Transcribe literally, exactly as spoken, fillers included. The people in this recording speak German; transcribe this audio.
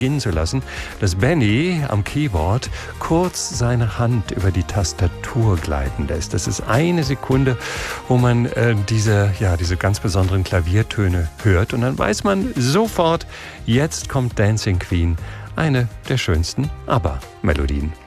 gehen zu lassen, dass Benny am Keyboard kurz seine Hand über die Tastatur gleiten lässt. Das ist eine Sekunde, wo man äh, diese, ja, diese ganz besonderen Klaviertöne hört und dann weiß man sofort, jetzt kommt Dancing Queen, eine der schönsten ABBA-Melodien.